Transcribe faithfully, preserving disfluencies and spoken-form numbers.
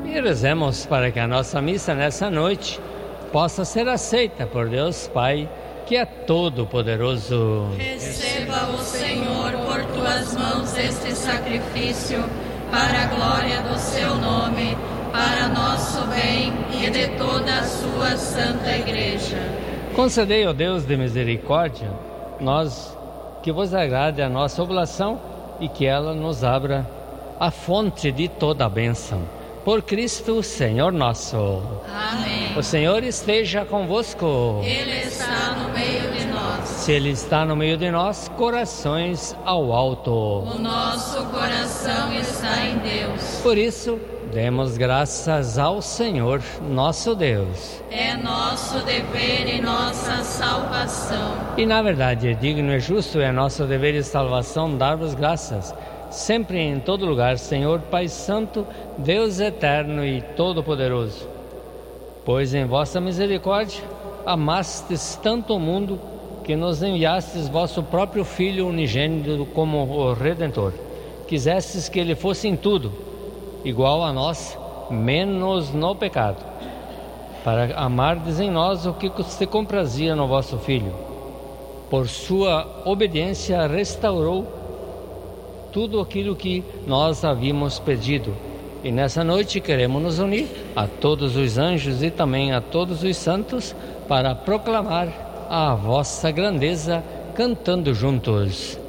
E rezemos para que a nossa missa nessa noite possa ser aceita por Deus Pai, que é todo-poderoso. Receba o Senhor por tuas mãos este sacrifício, para a glória do seu nome, para nosso bem e de toda a sua santa igreja. Concedei, ó Deus de misericórdia, nós que vos agrade a nossa oblação e que ela nos abra a fonte de toda a bênção. Por Cristo, Senhor nosso. Amém. O Senhor esteja convosco. Ele está no meio de nós. Se Ele está no meio de nós, corações ao alto. O nosso coração está em Deus. Por isso, demos graças ao Senhor, nosso Deus. É nosso dever e nossa salvação. E na verdade é digno e justo, é nosso dever e salvação dar-vos graças, sempre e em todo lugar, Senhor Pai Santo, Deus eterno e todo-poderoso. Pois em vossa misericórdia amastes tanto o mundo, que nos enviastes vosso próprio Filho unigênito como o Redentor. Quisestes que Ele fosse em tudo igual a nós, menos no pecado, para amardes em nós o que se comprazia no vosso Filho. Por sua obediência restaurou tudo aquilo que nós havíamos pedido. E nessa noite queremos nos unir a todos os anjos e também a todos os santos para proclamar a vossa grandeza, cantando juntos.